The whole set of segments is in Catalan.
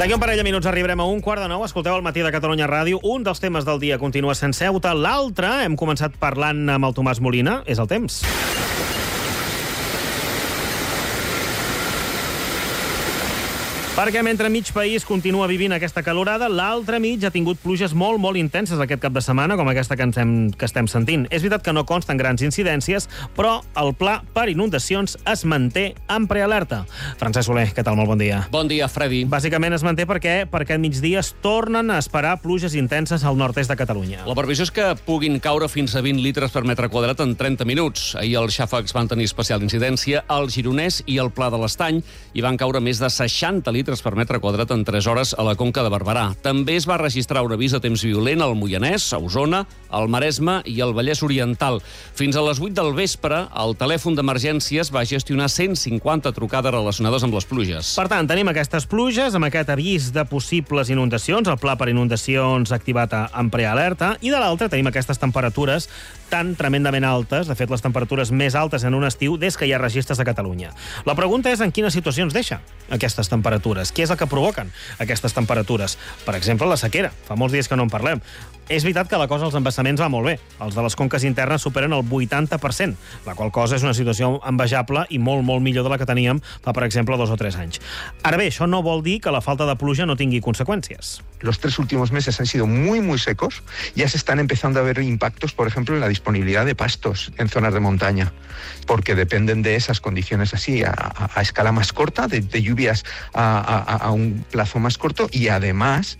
D'aquí un parell de minuts arribarem a 1:45. Escolteu el Matí de Catalunya Ràdio. Un dels temes del dia continua sent Ceuta. L'altre, hem començat parlant amb el Tomàs Molina, és el temps. Perquè mentre mig país continua vivint aquesta calorada, l'altre mig ha tingut pluges molt intenses aquest cap de setmana, com aquesta que estem sentint. És veritat que no consten grans incidències, però el pla per inundacions es manté en prealerta. Francesc Soler, què tal? Molt bon dia. Bon dia, Freddy. Bàsicament es manté perquè per aquest migdia es tornen a esperar pluges intenses al nord-est de Catalunya. La previsió és que puguin caure fins a 20 litres per metre quadrat en 30 minuts. Ahir els xàfecs van tenir especial incidència al Gironès i al Pla de l'Estany i van caure més de 60 litres per metre quadrat en 3 hores a la Conca de Barberà. També es va registrar un avís de temps violent al Moianès, a Osona, al Maresme i al Vallès Oriental. Fins a les 8 del vespre, el telèfon d'emergències va gestionar 150 trucades relacionades amb les pluges. Per tant, tenim aquestes pluges, amb aquest avís de possibles inundacions, el pla per inundacions activat en prealerta, i de l'altra tenim aquestes temperatures tan tremendament altes, de fet les temperatures més altes en un estiu des que hi ha registres a Catalunya. La pregunta és en quines situacions deixa aquestes temperatures. Què és el que provoquen aquestes temperatures? Per exemple, la sequera. Fa molts dies que no en parlem. És veritat que la cosa als embassaments va molt bé. Els de les conques internes superen el 80%, la qual cosa és una situació envejable i molt millor de la que teníem fa, per exemple, 2 o 3 anys. Ara bé, això no vol dir que la falta de pluja no tingui conseqüències. Los 3 últimos meses han sido muy secos. Ya se están empezando a ver impactos, por ejemplo, en la disponibilidad de pastos en zonas de montaña, porque dependen de esas condiciones así, a escala más corta, de lluvias a un plazo más corto, y además,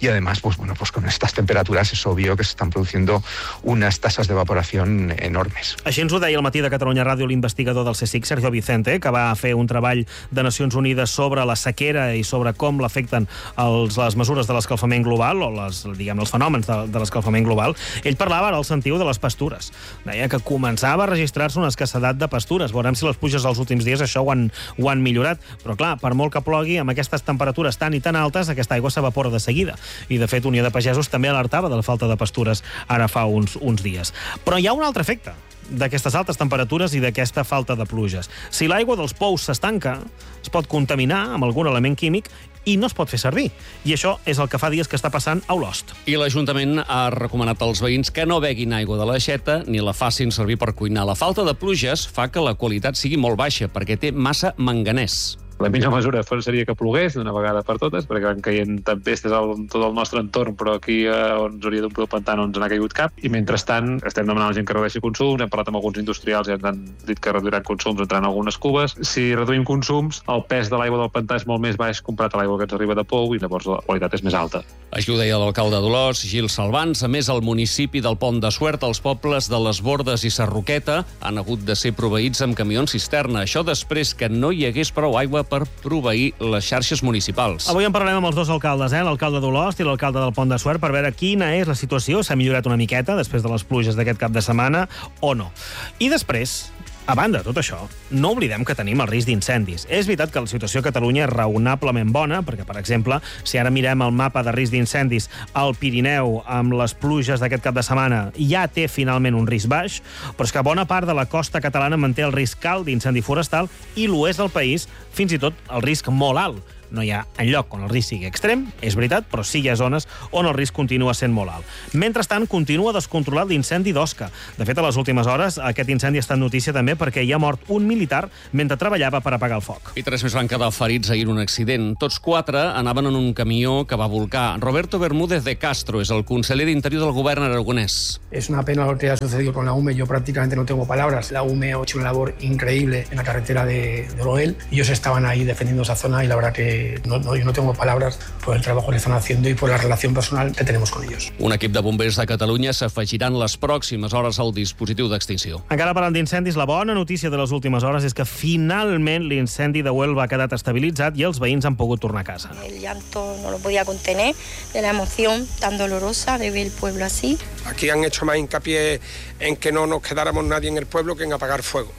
pues con estas temperaturas es obvio que se están produciendo unas tasas de evaporación enormes. Així ens ho deia al Matí de Catalunya Ràdio l'investigador del CSIC, Sergio Vicente, que va fer un treball de Nacions Unides sobre la sequera i sobre com l'afecten les mesures de l'escalfament global, o els fenòmens de l'escalfament global. Ell parlava, ara el sentiu, de les pastures. Deia que començava a registrar-se una escassedat de pastures. Veurem si les pluges dels últims dies això ho han millorat. Però clar, per molt que plogui, amb aquestes temperatures tan i tan altes, aquesta aigua s'evapora de seguida. I de fet, Unió de Pagesos també alertava de la falta de pastures ara fa uns dies. Però hi ha un altre efecte d'aquestes altes temperatures i d'aquesta falta de pluges. Si l'aigua dels pous s'estanca, es pot contaminar amb algun element químic i no es pot fer servir. I això és el que fa dies que està passant a Olost. I l'Ajuntament ha recomanat als veïns que no beguin aigua de l'aixeta ni la facin servir per cuinar. La falta de pluges fa que la qualitat sigui molt baixa perquè té massa manganès. La millor mesura seria que plogués d'una vegada per totes, perquè van caient tempestes a tot el nostre entorn, però aquí on ens hauria d'omplir el pantà no ens n'ha caigut cap. I mentrestant estem demanant a la gent que redueixi consums, hem parlat amb alguns industrials i ens han dit que reduiran consums entrant algunes cubes. Si reduïm consums, el pes de l'aigua del pantà és molt més baix comparat a l'aigua que ens arriba de pou i llavors la qualitat és més alta. Això ho deia l'alcalde d'Olós, Gil Salvans. A més, al municipi del Pont de Suert, els pobles de les Bordes i Sarroqueta han hagut de ser proveïts amb camions cisterna. Això després que no hi hagués prou aigua per proveir les xarxes municipals. Avui en parlarem amb els dos alcaldes, l'alcalde d'Olost i l'alcalde del Pont de Suert, per veure quina és la situació, s'ha millorat una miqueta després de les pluges d'aquest cap de setmana o no. I després, a banda de tot això, no oblidem que tenim el risc d'incendis. És veritat que la situació a Catalunya és raonablement bona, perquè, per exemple, si ara mirem el mapa de risc d'incendis, al Pirineu, amb les pluges d'aquest cap de setmana, ja té finalment un risc baix, però és que bona part de la costa catalana manté el risc alt d'incendi forestal i l'oest del país, fins i tot el risc molt alt. No hi ha enlloc on el risc sigui extrem, és veritat, però sí hi ha zones on el risc continua sent molt alt. Mentrestant, continua descontrolat l'incendi d'Osca. De fet, a les últimes hores, aquest incendi ha estat notícia també perquè hi ha mort un militar mentre treballava per apagar el foc. I 3 més van quedar ferits ahir en un accident. Tots 4 anaven en un camió que va volcar. Roberto Bermúdez de Castro és el conseller d'Interior del govern aragonès. Es una pena lo que ha sucedido con la UME. Yo prácticamente no tengo palabras. La UME ha hecho una labor increíble en la carretera de Oloel. Ellos estaban ahí defendiendo esa zona y la verdad que yo no tengo palabras por el trabajo que están haciendo y por la relación personal que tenemos con ellos. Un equip de bombers de Catalunya s'afegiran les pròximes hores al dispositiu d'extinció. Encara parlant d'incendis, la bona notícia de les últimes hores és que finalment l'incendi de Huelva ha quedat estabilitzat i els veïns han pogut tornar a casa. El llanto no lo podía contener de la emoción tan dolorosa de ver el pueblo así. Aquí han hecho más hincapié en que no nos quedáramos nadie en el pueblo que en apagar fuego.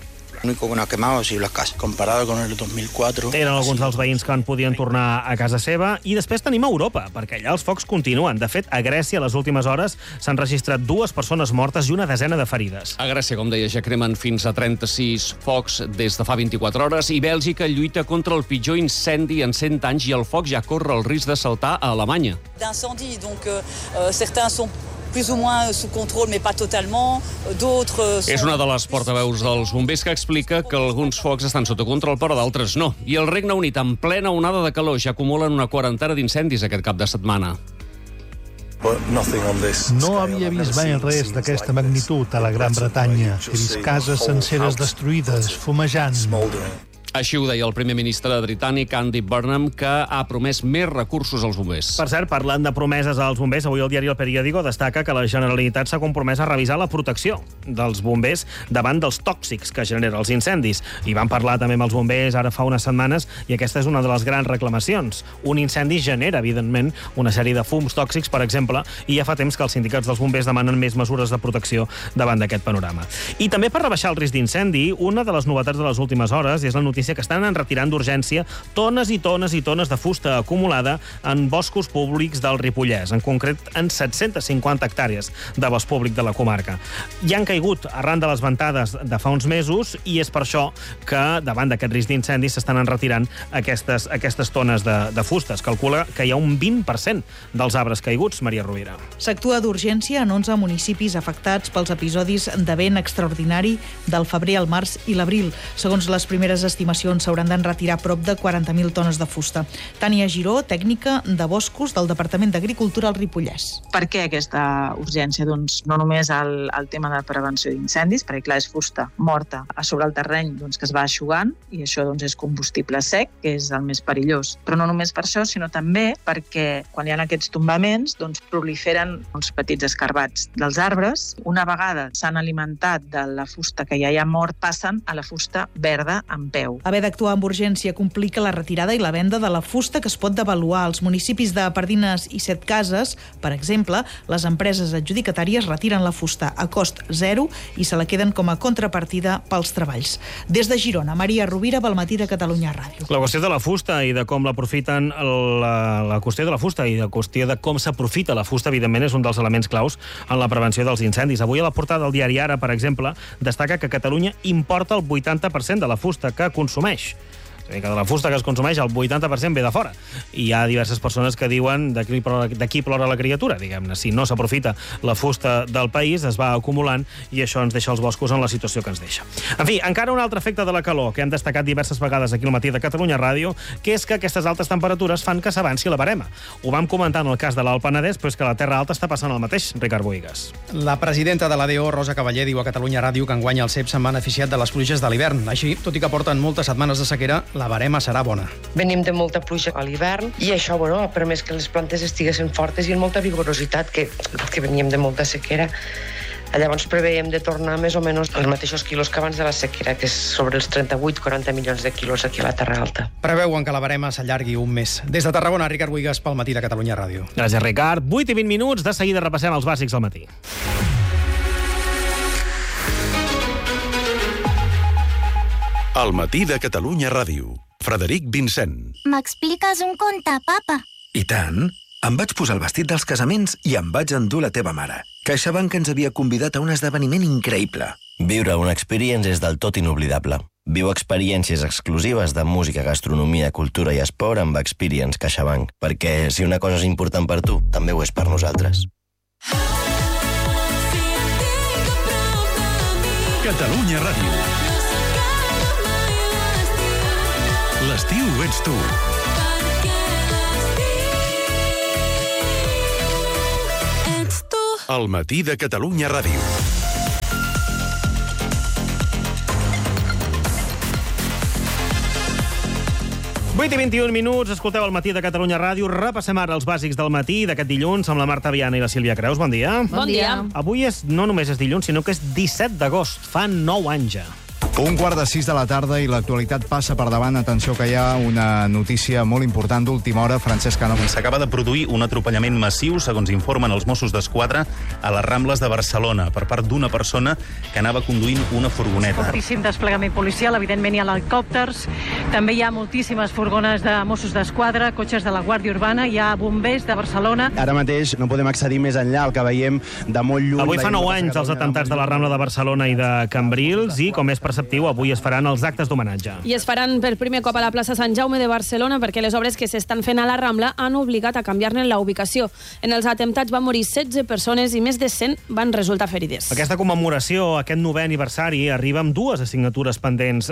Lo único que no ha quemado ha sido las casas. Comparado con el 2004... Eren alguns dels veïns que en podien tornar a casa seva. I després tenim Europa, perquè allà els focs continuen. De fet, a Grècia, a les últimes hores, s'han registrat 2 persones mortes i una desena de ferides. A Grècia, com deia, ja cremen fins a 36 focs des de fa 24 hores i Bèlgica lluita contra el pitjor incendi en 100 anys i el foc ja corre el risc de saltar a Alemanya. D'incendie, donc certains sont plus ou moins sous contrôle, mais pas totalement. D'autres... És una de les portaveus dels bombers que explica que alguns focs estan sota control, però d'altres no. I el Regne Unit, en plena onada de calor, ja acumulen una quarantena d'incendis aquest cap de setmana. No havia vist mai res d'aquesta magnitud a la Gran Bretanya. He vist cases senceres destruïdes, fumejant. Així ho deia el primer ministre britànic, Andy Burnham, que ha promès més recursos als bombers. Per cert, parlant de promeses als bombers, avui el diari El Periódico destaca que la Generalitat s'ha compromès a revisar la protecció dels bombers davant dels tòxics que generen els incendis. I van parlar també amb els bombers ara fa unes setmanes i aquesta és una de les grans reclamacions. Un incendi genera, evidentment, una sèrie de fums tòxics, per exemple, i ja fa temps que els sindicats dels bombers demanen més mesures de protecció davant d'aquest panorama. I també per rebaixar el risc d'incendi, una de les novetats de les últimes hores és la notícia que estan retirant d'urgència tones i tones i tones de fusta acumulada en boscos públics del Ripollès, en concret en 750 hectàrees de bosc públic de la comarca. Ja han caigut arran de les ventades de fa uns mesos i és per això que davant d'aquest risc d'incendi s'estan retirant aquestes tones de fusta. Es calcula que hi ha un 20% dels arbres caiguts, Maria Rovira. S'actua d'urgència en 11 municipis afectats pels episodis de vent extraordinari del febrer al març i l'abril. Segons les primeres estimacions, s'hauran d'enretirar prop de 40.000 tones de fusta. Tània Giró, tècnica de boscos del Departament d'Agricultura al Ripollès. Per què aquesta urgència? Doncs no només el tema de prevenció d'incendis, perquè clar, és fusta morta a sobre el terreny que es va eixugant i això és combustible sec, que és el més perillós. Però no només per això, sinó també perquè quan hi ha aquests tombaments proliferen uns petits escarbats dels arbres. Una vegada s'han alimentat de la fusta que ja hi ha mort, passen a la fusta verda en peu. Haver d'actuar amb urgència complica la retirada i la venda de la fusta que es pot devaluar. Als municipis de Pardines i Setcases, per exemple, les empreses adjudicatàries retiren la fusta a cost zero i se la queden com a contrapartida pels treballs. Des de Girona, Maria Rovira, pel Matí de Catalunya Ràdio. La qüestió de la fusta i de com l'aprofiten, la qüestió de la fusta i la qüestió de com s'aprofita la fusta, evidentment, és un dels elements claus en la prevenció dels incendis. Avui a la portada del diari Ara, per exemple, destaca que Catalunya importa el 80% de la fusta que consumeix. És a dir, que de la fusta que es consumeix, el 80% ve de fora. I hi ha diverses persones que diuen d'aquí plora la criatura, diguem-ne. Si no s'aprofita la fusta del país, es va acumulant i això ens deixa els boscos en la situació que ens deixa. En fi, encara un altre efecte de la calor que hem destacat diverses vegades aquí al Matí de Catalunya Ràdio, que és que aquestes altes temperatures fan que s'avanci la barema. Ho vam comentar en el cas de l'Alt Penedès, però és que la Terra Alta està passant el mateix, Ricard Bohigas. La presidenta de l'ADO, Rosa Cavaller, diu a Catalunya Ràdio que enguany els ceps s'han beneficiat de les pluges de l'hivern. Així, tot i que porten moltes setmanes de sequera, la barema serà bona. Venim de molta pluja a l'hivern i això ha permès que les plantes estiguessin fortes i amb molta vigorositat, que veníem de molta sequera. Llavors preveiem de tornar més o menys els mateixos quilos que abans de la sequera, que és sobre els 38-40 milions de quilos aquí a la Terra Alta. Preveuen que la barema s'allargui un mes. Des de Tarragona, Ricard Bohigas, pel Matí de Catalunya Ràdio. Gràcies, Ricard. 8 i 20 minuts, de seguida repassem els bàsics al matí. Al Matí de Catalunya Ràdio. Frederic Vincent. M'expliques un conte, papa? I tant. Em vaig posar el vestit dels casaments i em vaig endur la teva mare. CaixaBank ens havia convidat a un esdeveniment increïble. Viure una experience és del tot inoblidable. Viu experiències exclusives de música, gastronomia, cultura i esport amb Experience CaixaBank. Perquè si una cosa és important per tu, també ho és per nosaltres. Catalunya Ràdio. L'estiu ets tu. Al Matí de Catalunya Ràdio. Vuit i 21 minuts, escolteu el Matí de Catalunya Ràdio. Repassem ara els bàsics del matí d'aquest dilluns amb la Marta Viana i la Sílvia Creus. Bon dia. Bon dia. Avui no només és dilluns, sinó que és 17 d'agost. Fa 9 anys ja. 5:15 de la tarda i l'actualitat passa per davant. Atenció que hi ha una notícia molt important d'última hora. Francesc Cano. S'acaba de produir un atropellament massiu, segons informen els Mossos d'Esquadra, a les Rambles de Barcelona, per part d'una persona que anava conduint una furgoneta. Moltíssim desplegament policial, evidentment hi ha helicòpters, també hi ha moltíssimes furgones de Mossos d'Esquadra, cotxes de la Guàrdia Urbana, hi ha bombers de Barcelona. Ara mateix no podem accedir més enllà, el que veiem de molt lluny... Avui fa 9 anys els atemptats de la Rambla de Barcelona i de Cambrils i, com és perceptiu, avui es faran els actes d'homenatge. I es faran per primer cop a la plaça Sant Jaume de Barcelona perquè les obres que s'estan fent a la Rambla han obligat a canviar-ne la ubicació. En els atemptats van morir 16 persones i més de 100 van resultar ferides. Aquesta commemoració, aquest 9è aniversari, arriba amb 2 assignatures pendents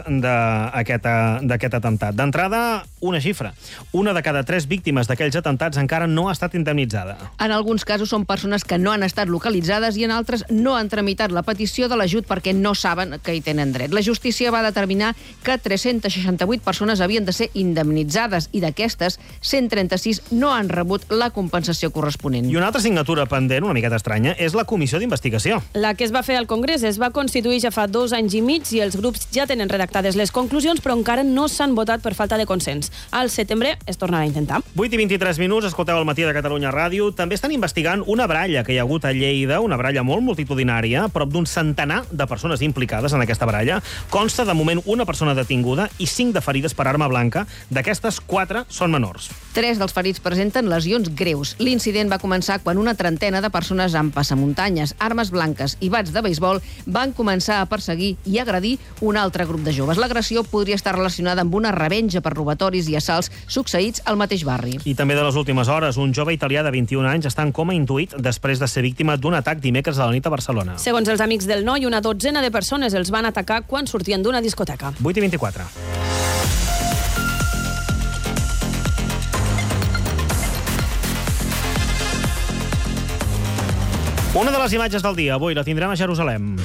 d'aquest atemptat. D'entrada, una xifra. Una de cada 3 víctimes d'aquells atemptats encara no ha estat indemnitzada. En alguns casos són persones que no han estat localitzades i en altres no han tramitat la petició de l'ajut perquè no saben que hi tenen dret. La justícia va determinar que 368 persones havien de ser indemnitzades i d'aquestes, 136 no han rebut la compensació corresponent. I una altra assignatura pendent, una miqueta estranya, és la comissió d'investigació. La que es va fer al Congrés es va constituir ja fa 2 anys i mig i els grups ja tenen redactades les conclusions, però encara no s'han votat per falta de consens. Al setembre es tornarà a intentar. 8:23, escolteu al Matí de Catalunya Ràdio. També estan investigant una baralla que hi ha hagut a Lleida, una baralla molt multitudinària, prop d'un centenar de persones implicades en aquesta baralla. Consta de moment una persona detinguda i 5 de ferides per arma blanca. D'aquestes, 4 són menors. 3 dels ferits presenten lesions greus. L'incident va començar quan una trentena de persones amb passamuntanyes, armes blanques i bats de beisbol van començar a perseguir i agredir un altre grup de joves. L'agressió podria estar relacionada amb una revenja per robatoris i assalts succeïts al mateix barri. I també de les últimes hores, un jove italià de 21 anys està en coma intuït després de ser víctima d'un atac dimecres a la nit a Barcelona. Segons els amics del noi, una dotzena de persones els van atacar quan sortien d'una discoteca. 8:24. Una de les imatges del dia, avui, la tindrem a Jerusalem.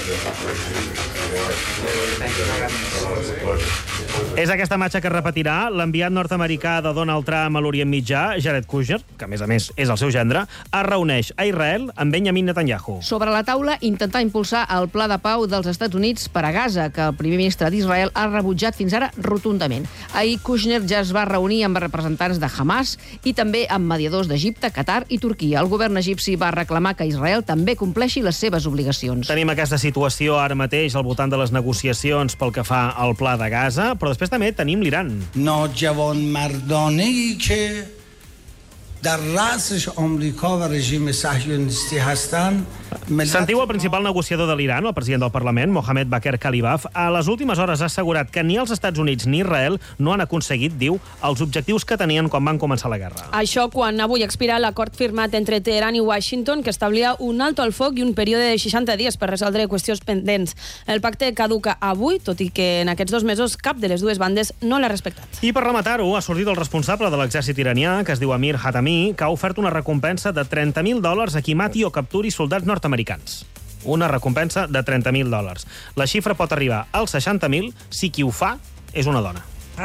És aquesta imatge que repetirà l'enviat nord-americà de Donald Trump a l'Orient Mitjà, Jared Kushner, que a més és el seu gendre, es reuneix a Israel amb Benjamin Netanyahu. Sobre la taula, intentar impulsar el pla de pau dels Estats Units per a Gaza, que el primer ministre d'Israel ha rebutjat fins ara rotundament. Ahir Kushner ja es va reunir amb representants de Hamas i també amb mediadors d'Egipte, Qatar i Turquia. El govern egipci va reclamar que Israel també compleixi les seves obligacions. Tenim aquesta situació ara mateix al voltant de les negociacions pel que fa al pla de Gaza, però després també tenim l'Iran. ناجوان مردانه‌ای که در رأسش آمریکا و رژیم صهیونیستی هستند. Sentiu el principal negociador de l'Iran, el president del Parlament, Mohamed Bakr Kalibaf, a les últimes hores ha assegurat que ni els Estats Units ni Israel no han aconseguit, diu, els objectius que tenien quan van començar la guerra. Això quan avui expira l'acord firmat entre Teheran i Washington, que establia un alto al foc i un període de 60 dies per resoldre qüestions pendents. El pacte caduca avui, tot i que en aquests 2 mesos cap de les dues bandes no l'ha respectat. I per rematar-ho, ha sortit el responsable de l'exèrcit iranià, que es diu Amir Hatami, que ha ofert una recompensa de $30.000 a qui mati o capturi soldats nord-americans. Una recompensa de $30.000. La xifra pot arribar als 60.000 si qui ho fa és una dona.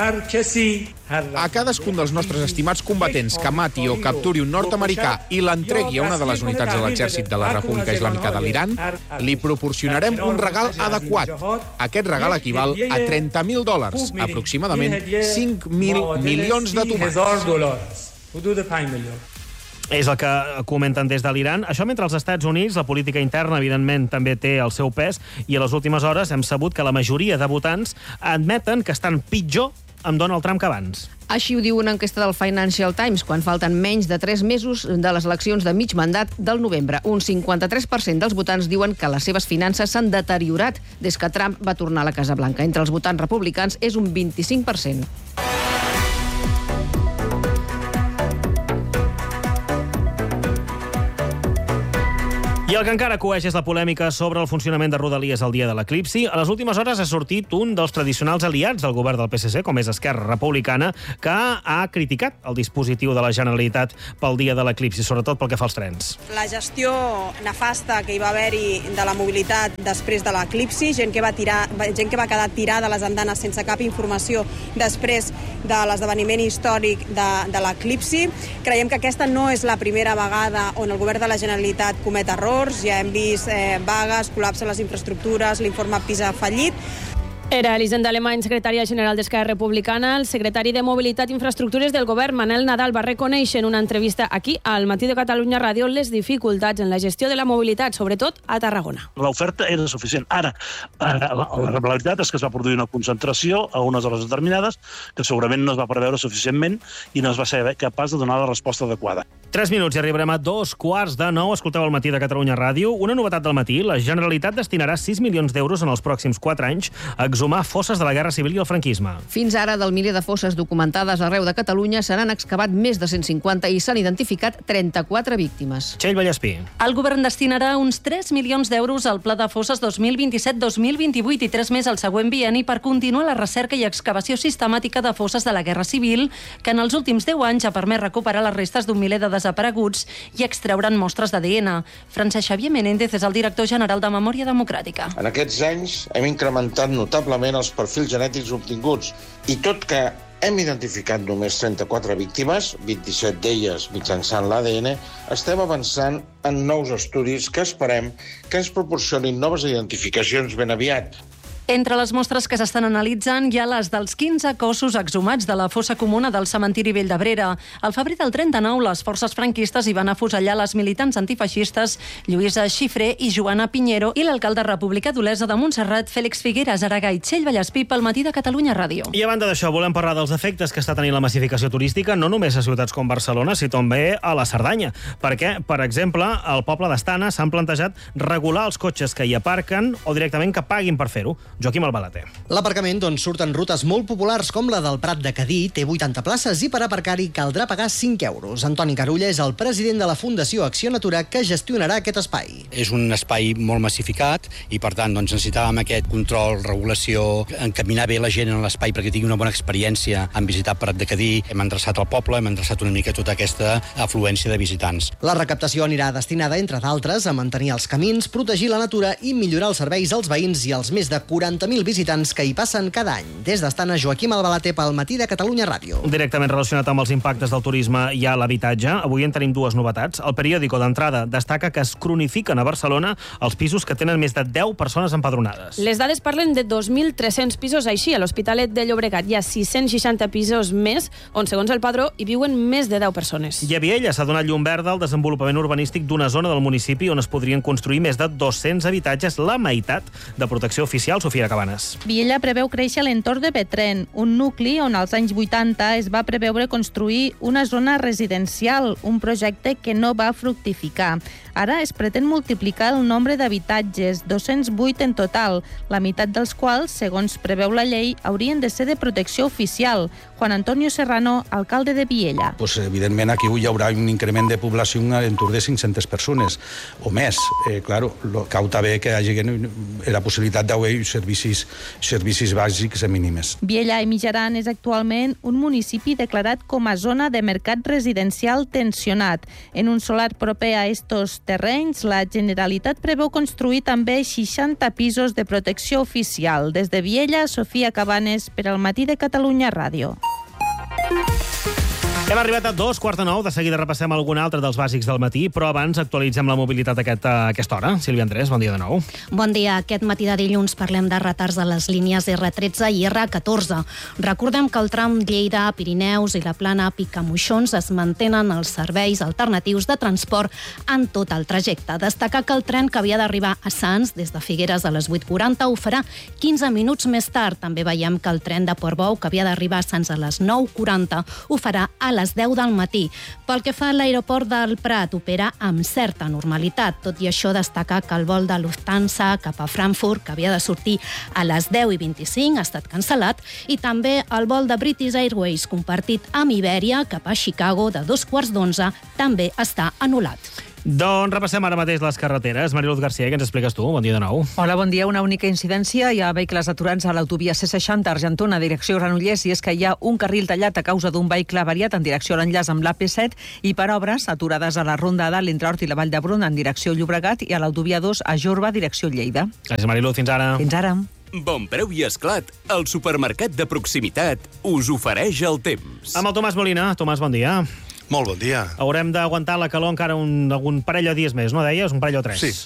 A cadascun dels nostres estimats combatents que mati o capturi un nord-americà i l'entregui a una de les unitats de l'exèrcit de la República Islàmica de l'Iran, li proporcionarem un regal adequat. Aquest regal equival a $30.000, aproximadament 5.000 milions de tomàquets. És el que comenten des de l'Iran. Això mentre als Estats Units la política interna, evidentment, també té el seu pes i a les últimes hores hem sabut que la majoria de votants admeten que estan pitjor amb Donald Trump que abans. Així ho diu una enquesta del Financial Times, quan falten menys de 3 mesos de les eleccions de mig mandat del novembre. Un 53% dels votants diuen que les seves finances s'han deteriorat des que Trump va tornar a la Casa Blanca. Entre els votants republicans és un 25%. I el que encara coeix és la polèmica sobre el funcionament de Rodalies el dia de l'eclipsi. A les últimes hores ha sortit un dels tradicionals aliats del govern del PSC, com és Esquerra Republicana, que ha criticat el dispositiu de la Generalitat pel dia de l'eclipsi, sobretot pel que fa als trens. La gestió nefasta que hi va haver-hi de la mobilitat després de l'eclipsi, gent que va quedar tirada a les andanes sense cap informació després de l'esdeveniment històric de l'eclipsi. Creiem que aquesta no és la primera vegada on el govern de la Generalitat comet errors. Ja hem vist vagues, col·lapse a les infraestructures, l'informe PISA fallit. Era Elisenda Alemany, secretària general d'Esquerra Republicana. El secretari de Mobilitat i Infraestructures del govern, Manel Nadal, va reconèixer en una entrevista aquí al Matí de Catalunya Ràdio les dificultats en la gestió de la mobilitat, sobretot a Tarragona. L'oferta era suficient. Ara, la realitat és que es va produir una concentració a unes hores determinades que segurament no es va preveure suficientment i no es va ser capaç de donar la resposta adequada. 3 minuts i arribarem a 8:45. Escolteu el Matí de Catalunya Ràdio. Una novetat del matí: la Generalitat destinarà 6 milions d'euros en els pròxims 4 anys a exhumar fosses de la Guerra Civil i el franquisme. Fins ara, del miler de fosses documentades arreu de Catalunya, se n'han excavat més de 150 i s'han identificat 34 víctimes. Txell Vallespí. El govern destinarà uns 3 milions d'euros al Pla de Fosses 2027-2028 i 3 més al següent bienni per continuar la recerca i excavació sistemàtica de fosses de la Guerra Civil, que en els últims 10 anys ha permès recuperar les restes d'un miler de desapareguts i extreure'n mostres d'ADN. Francesc Xavier Menéndez és el director general de Memòria Democràtica. En aquests anys hem incrementat notablement els perfils genètics obtinguts i tot que hem identificat només 34 víctimes, 27 d'elles mitjançant l'ADN, estem avançant en nous estudis que esperem que ens proporcionin noves identificacions ben aviat. Entre les mostres que s'estan analitzant hi ha les dels 15 cossos exhumats de la fossa comuna del cementiri Vell d'Abrera. Al febrer del 39, les forces franquistes hi van afusellar les militants antifeixistes Lluïsa Xifré i Joana Piñero i l'alcalde republicà d'Olesa de Montserrat, Fèlix Figueres, Aragà i Txell Vallespí pel Matí de Catalunya Ràdio. I a banda d'això, volem parlar dels efectes que està tenint la massificació turística, no només a ciutats com Barcelona, sinó també a la Cerdanya. Perquè, per exemple, al poble d'Astana s'han plantejat regular els cotxes que hi aparquen o directament que paguin per fer-ho. Joaquim Albalater. L'aparcament d'on surten rutes molt populars com la del Prat de Cadí té 80 places i per aparcar-hi caldrà pagar 5 euros. Antoni Carulla és el president de la Fundació Acció Natura que gestionarà aquest espai. És un espai molt massificat i, per tant, necessitàvem aquest control, regulació, encaminar bé la gent en l'espai perquè tingui una bona experiència en visitar Prat de Cadí. Hem endreçat el poble, hem endreçat una mica tota aquesta afluència de visitants. La recaptació anirà destinada, entre d'altres, a mantenir els camins, protegir la natura i millorar els serveis als veïns i als més de 40.000 visitants que hi passen cada any. Des d'Astana, Joaquim Albalater pel Matí de Catalunya Ràdio. Directament relacionat amb els impactes del turisme i a l'habitatge, avui en tenim dues novetats. El periòdico d'entrada destaca que es cronifiquen a Barcelona els pisos que tenen més de 10 persones empadronades. Les dades parlen de 2.300 pisos així. A l'Hospitalet de Llobregat hi ha 660 pisos més, on, segons el padró, hi viuen més de 10 persones. I a Viella s'ha donat llum verda al desenvolupament urbanístic d'una zona del municipi on es podrien construir més de 200 habitatges, la meitat de protecció oficial. Sofia Cabanes. Viella preveu créixer a l'entorn de Petren, un nucli on als anys 80 es va preveure construir una zona residencial, un projecte que no va fructificar. Ara es pretén multiplicar el nombre d'habitatges, 208 en total, la meitat dels quals, segons preveu la llei, haurien de ser de protecció oficial. Juan Antonio Serrano, alcalde de Viella. Pues, evidentment, aquí hi haurà un increment de població en entorn de 500 persones o més. Claro, cal també que hi hagi la possibilitat d'haver servicis bàsics mínimes. Viella i Mitjaran és actualment un municipi declarat com a zona de mercat residencial tensionat. En un solar proper a estos terrenys, la Generalitat preveu construir també 60 pisos de protecció oficial. Des de Viella, Sofia Cabanes, per al Matí de Catalunya Ràdio. Hem arribat a 8:45. De seguida repassem algun altre dels bàsics del matí, però abans actualitzem la mobilitat a aquesta hora. Sílvia Andrés, bon dia de nou. Bon dia. Aquest matí de dilluns parlem de retards a les línies R13 i R14. Recordem que el tram Lleida, Pirineus i la plana Picamoixons es mantenen els serveis alternatius de transport en tot el trajecte. Destacar que el tren que havia d'arribar a Sants des de Figueres a les 8:40 ho farà 15 minuts més tard. També veiem que el tren de Portbou, que havia d'arribar a Sants a les 9:40, ho farà a les 10 del matí. Pel que fa a l'aeroport del Prat, opera amb certa normalitat. Tot i això, destacar que el vol de Lufthansa cap a Frankfurt, que havia de sortir a les 10:25, ha estat cancel·lat, i també el vol de British Airways compartit amb Ibèria cap a Chicago de 11:15 també està anul·lat. Doncs repassem ara mateix les carreteres. Mariluz García, què ens expliques tu? Bon dia de nou. Hola, bon dia. Una única incidència. Hi ha vehicles aturats a l'autovia C60 Argentona, direcció Granollers, i és que hi ha un carril tallat a causa d'un vehicle avariat en direcció a l'enllaç amb l'AP7 i per obres aturades a la Ronda Dalt entre Hort i la Vall d'Hebron en direcció Llobregat i a l'autovia 2 a Jorba, direcció Lleida. Gràcies, Mariluz. Fins ara. Fins ara. Bon preu i esclat. El supermercat de proximitat us ofereix el temps. Amb el Tomàs Molina. Tomàs, bon dia. Molt bon dia. Haurem d'aguantar la calor encara algun parell de dies més, no deies? Un parell o tres. Sí.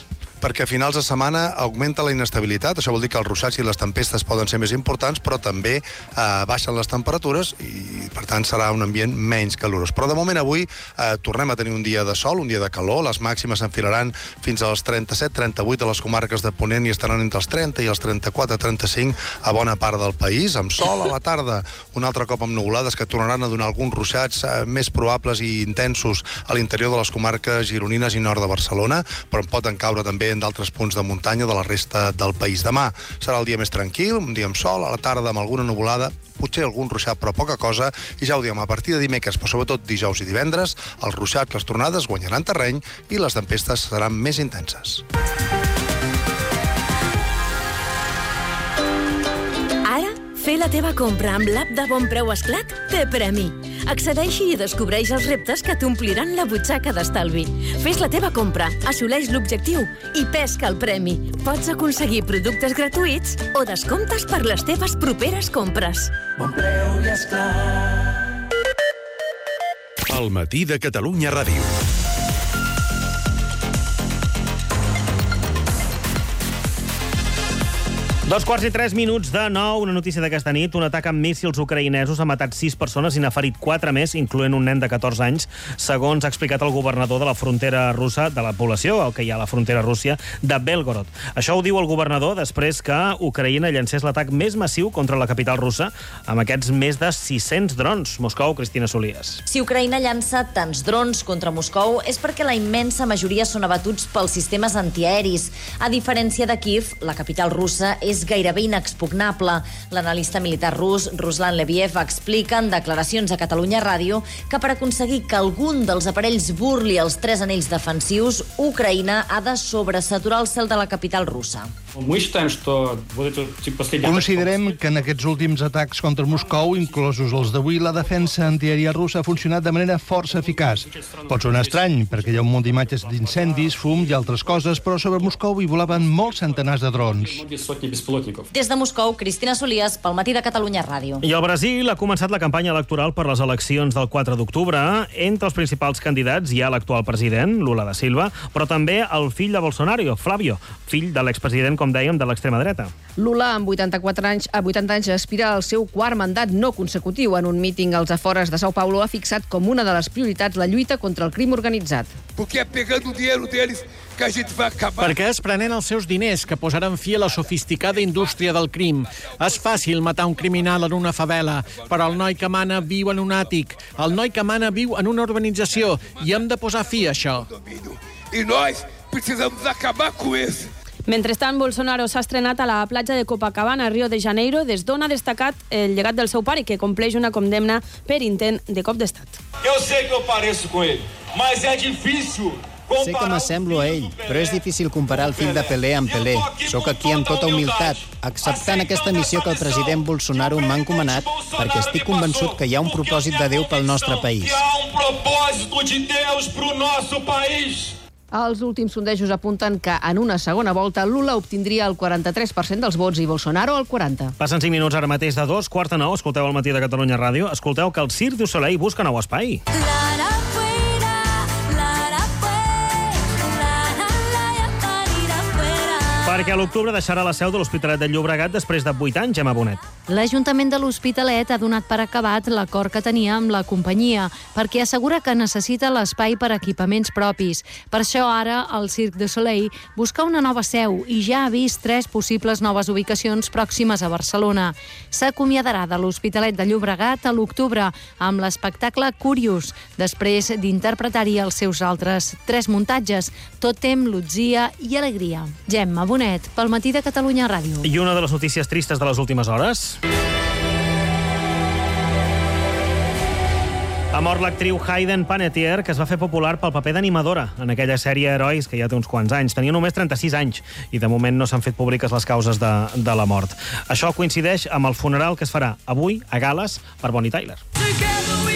perquè a finals de setmana augmenta la inestabilitat. Això vol dir que els ruixats i les tempestes poden ser més importants, però també baixen les temperatures i, per tant, serà un ambient menys calorós. Però, de moment, avui tornem a tenir un dia de sol, un dia de calor. Les màximes s'enfilaran fins als 37-38 a les comarques de Ponent i estaran entre els 30 i els 34-35 a bona part del país. Amb sol a la tarda, un altre cop amb nuvolades que tornaran a donar alguns ruixats més probables i intensos a l'interior de les comarques gironines i nord de Barcelona, però en poden caure també en d'altres punts de muntanya de la resta del país. Demà serà el dia més tranquil, un dia amb sol, a la tarda amb alguna nuvolada, potser algun ruixat, però poca cosa, i ja ho diem, a partir de dimecres, però sobretot dijous i divendres, els ruixats, les tronades guanyaran terreny i les tempestes seran més intenses. Ara, fer la teva compra amb l'app de Bon Preu Esclat té premi. Accedeixi i descobreix els reptes que t'ompliran la butxaca d'estalvi. Fes la teva compra, assoleix l'objectiu i pesca el premi. Pots aconseguir productes gratuïts o descomptes per les teves properes compres. Bon Preu i Esclat. El matí de Catalunya Ràdio. 2:03 de 9, una notícia d'aquesta nit. Un atac amb míssils ucraïnesos ha matat 6 persones i n'ha ferit 4 més, incloent un nen de 14 anys, segons ha explicat el governador de la frontera russa, de la població, el que hi ha a la frontera Rússia, de Belgorod. Això ho diu el governador després que Ucraïna llancés l'atac més massiu contra la capital russa, amb aquests més de 600 drons. Moscou, Cristina Solies. Si Ucraïna llança tants drons contra Moscou és perquè la immensa majoria són abatuts pels sistemes antiaeris. A diferència de Kíev, la capital russa és gairebé inexpugnable. L'analista militar rus, Ruslan Leviev, explica en declaracions a Catalunya Ràdio que per aconseguir que algun dels aparells burli els 3 anells defensius, Ucraïna ha de sobresaturar el cel de la capital russa. Considerem que en aquests últims atacs contra Moscou, inclosos els d'avui, la defensa antiaèria russa ha funcionat de manera força eficaç. Pot sonar estrany, perquè hi ha un munt d'imatges d'incendis, fum i altres coses, però sobre Moscou hi volaven molts centenars de drons. Des de Moscou, Cristina Solies, pel matí de Catalunya Ràdio. I el Brasil ha començat la campanya electoral per les eleccions del 4 d'octubre. Entre els principals candidats hi ha l'actual president, Lula da Silva, però també el fill de Bolsonaro, Flávio, fill de l'expresident, com dèiem, de l'extrema dreta. Lula, amb 80 anys, aspira al seu quart mandat no consecutiu. En un míting als afores de São Paulo ha fixat com una de les prioritats la lluita contra el crim organitzat. Perquè és prenent els seus diners que posaran fi a la sofisticada indústria del crim. És fàcil matar un criminal en una favela, però el noi que mana viu en un àtic. El noi que mana viu en una urbanització i hem de posar fi a això. I nós precisamos acabar com isso. Mentrestant, Bolsonaro s'ha estrenat a la platja de Copacabana, a Rio de Janeiro, des d'on ha destacat el llegat del seu pare, que compleix una condemna per intent de cop d'estat. Eu sei que eu pareço com ele, mas é difícil. Sé que m'assemblo a ell, però és difícil comparar el fill de Pelé amb Pelé. Soc aquí amb tota humilitat, acceptant aquesta missió que el president Bolsonaro m'ha encomanat, perquè estic convençut que hi ha un propòsit de Déu pel nostre país. Els últims sondejos apunten que en una segona volta Lula obtindria el 43% dels vots i Bolsonaro el 40%. Passen 5 minuts ara mateix de 2:45. Escolteu el matí de Catalunya Ràdio. Escolteu que el Cirque du Soleil busca nou espai. Perquè a l'octubre deixarà la seu de l'Hospitalet de Llobregat després de 8 anys, Gemma Bonet. L'Ajuntament de l'Hospitalet ha donat per acabat l'acord que tenia amb la companyia, perquè assegura que necessita l'espai per equipaments propis. Per això ara el Cirque du Soleil busca una nova seu i ja ha vist 3 possibles noves ubicacions pròximes a Barcelona. S'acomiadarà de l'Hospitalet de Llobregat a l'octubre amb l'espectacle Curious, després d'interpretar-hi els seus altres 3 muntatges, Tòtem, Lutzia i Alegria. Gemma Bonet, pel matí de Catalunya Ràdio. I una de les notícies tristes de les últimes hores. Ha mort l'actriu Hayden Panettiere, que es va fer popular pel paper d'animadora en aquella sèrie Herois, que ja té uns quants anys. Tenia només 36 anys i de moment no s'han fet públiques les causes de la mort. Això coincideix amb el funeral que es farà avui a Gal·les per Bonnie Tyler.